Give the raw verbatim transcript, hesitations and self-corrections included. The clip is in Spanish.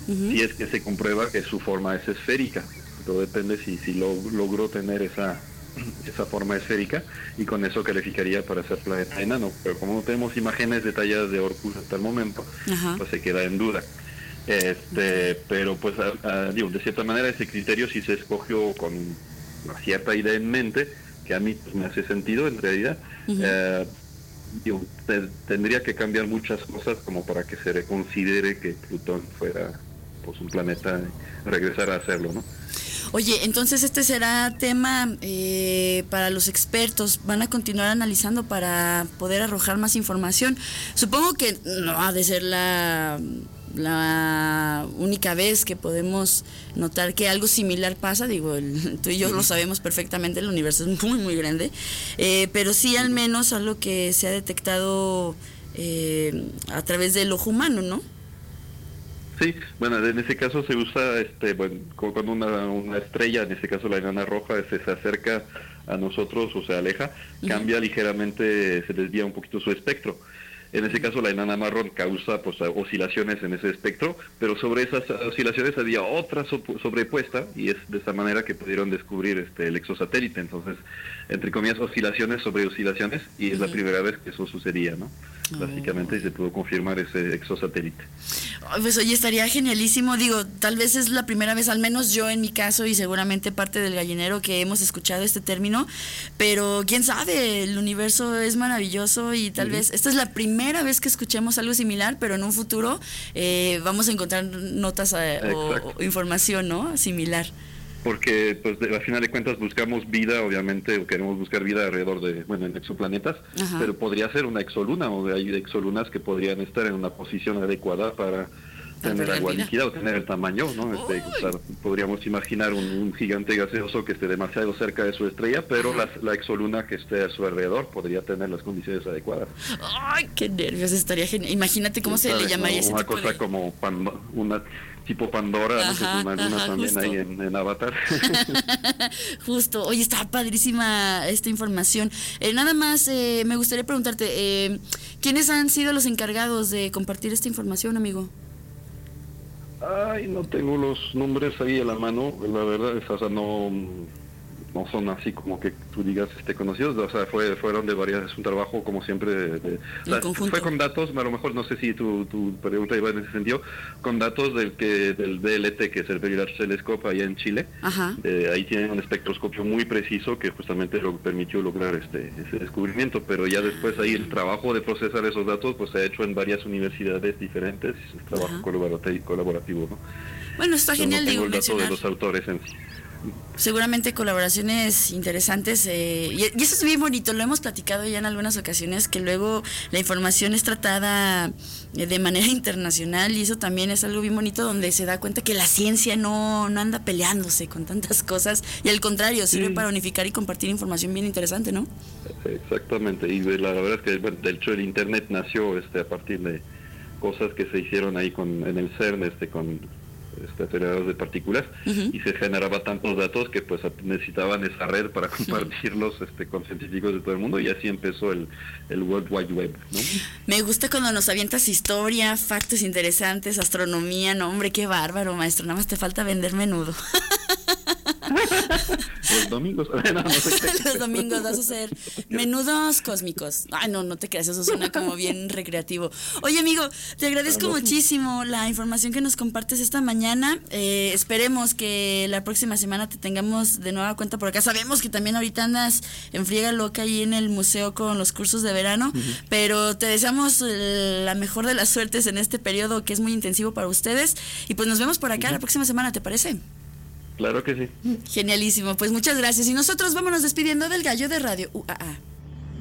Uh-huh. si es que se comprueba que su forma es esférica. Todo depende si, si lo, logró tener esa, esa forma esférica, y con eso calificaría para ser planeta enano. Pero como no tenemos imágenes detalladas de Orcus hasta el momento, uh-huh. pues se queda en duda. Este, pero pues a, a, digo, de cierta manera ese criterio sí se escogió con una cierta idea en mente, que a mí pues, me hace sentido en realidad. Uh-huh. eh, digo, te, tendría que cambiar muchas cosas como para que se reconsidere que Plutón fuera pues un planeta, regresar a hacerlo, ¿no? Oye, entonces este será tema eh, para los expertos, van a continuar analizando para poder arrojar más información. Supongo que no ha de ser la, la única vez que podemos notar que algo similar pasa, digo, el, tú y yo lo sabemos perfectamente, el universo es muy, muy grande, eh, pero sí al menos algo que se ha detectado eh, a través del ojo humano, ¿no? Sí, bueno, en ese caso se usa, este, bueno, cuando una, una estrella, en este caso la enana roja, se, se acerca a nosotros o se aleja, uh-huh. cambia ligeramente, se desvía un poquito su espectro. En ese caso la enana marrón causa pues oscilaciones en ese espectro, pero sobre esas oscilaciones había otra sobrepuesta, y es de esta manera que pudieron descubrir este el exosatélite. Entonces, entre comillas, oscilaciones sobre oscilaciones, y es uh-huh. la primera vez que eso sucedía, ¿no? Oh. Básicamente, y se pudo confirmar ese exosatélite. Pues oye, estaría genialísimo, digo, tal vez es la primera vez, al menos yo en mi caso y seguramente parte del gallinero, que hemos escuchado este término, pero quién sabe, el universo es maravilloso y tal uh-huh. vez esta es la primera vez que escuchemos algo similar, pero en un futuro eh, vamos a encontrar notas eh, o, o información, ¿no? Similar. Porque pues de, al final de cuentas buscamos vida, obviamente, o queremos buscar vida alrededor de, bueno, en exoplanetas, ajá. pero podría ser una exoluna, o hay exolunas que podrían estar en una posición adecuada para tener agua líquida o tener el tamaño, ¿no? Este, o sea, podríamos imaginar un, un gigante gaseoso que esté demasiado cerca de su estrella, pero la, la exoluna que esté a su alrededor podría tener las condiciones adecuadas. ¡Ay, qué nervios! Estaría genial. Imagínate cómo se le llamaría ese tipo de... Una cosa como pan, una tipo Pandora, ajá, no sé, una, una también justo. Ahí en, en Avatar. Justo. Oye, está padrísima esta información. Eh, nada más, eh, me gustaría preguntarte, eh, ¿quiénes han sido los encargados de compartir esta información, amigo? Ay, no tengo los nombres ahí a la mano, la verdad, es, o sea, no, no son así como que tú digas este, conocidos, o sea, fue, fueron de varias, es un trabajo como siempre, de, de, o sea, fue con datos, a lo mejor no sé si tu, tu pregunta iba en ese sentido, con datos del que del V L T, que es el Very Large Telescope allá en Chile. Ajá. Eh, ahí tienen un espectroscopio muy preciso que justamente lo permitió lograr este ese descubrimiento, pero ya después ahí el trabajo de procesar esos datos pues se ha hecho en varias universidades diferentes, es trabajo colaborativo, colaborativo, ¿no? Bueno, está Yo genial, no tengo digo, el dato mencionar. de los autores en sí. Seguramente colaboraciones interesantes eh, y, y eso es bien bonito, lo hemos platicado ya en algunas ocasiones, que luego la información es tratada eh, de manera internacional, y eso también es algo bien bonito, donde se da cuenta que la ciencia no, no anda peleándose con tantas cosas, y al contrario, sirve sí. para unificar y compartir información bien interesante, ¿no? Exactamente, y la, la verdad es que bueno, de hecho el internet nació este a partir de cosas que se hicieron ahí con en el CERN, este con este, aceleradores de partículas, uh-huh. y se generaba tantos datos que pues necesitaban esa red para compartirlos este, con científicos de todo el mundo, y así empezó el, el World Wide Web, ¿no? Me gusta cuando nos avientas historia, factos interesantes, astronomía, no hombre, qué bárbaro, maestro, nada más te falta vender menudo. Los domingos, no, no sé qué. Los domingos vas a hacer menudos cósmicos. Ay, no, no te creas, eso suena como bien recreativo. Oye, amigo, te agradezco no, no. muchísimo la información que nos compartes esta mañana. Eh, esperemos que la próxima semana te tengamos de nueva cuenta por acá. Sabemos que también ahorita andas en friega loca ahí en el museo con los cursos de verano, uh-huh. pero te deseamos la mejor de las suertes en este periodo que es muy intensivo para ustedes, y pues nos vemos por acá uh-huh. la próxima semana, ¿te parece? Claro que sí. Genialísimo, pues muchas gracias. Y nosotros vámonos despidiendo del Gallo de Radio U A A.